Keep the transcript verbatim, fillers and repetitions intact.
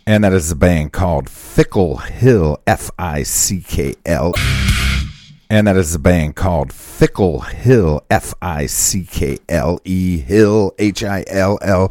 And that is a band called Fickle Hill, F I C K L. And that is a band called Fickle Hill, F I C K L E, Hill, H I L L.